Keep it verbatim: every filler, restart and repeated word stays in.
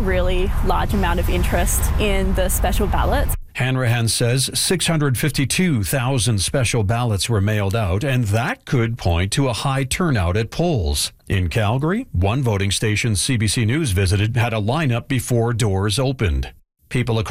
really large amount of interest in the special ballots. Hanrahan says six hundred fifty-two thousand special ballots were mailed out, and that could point to a high turnout at polls. In Calgary, one voting station C B C News visited had a lineup before doors opened. People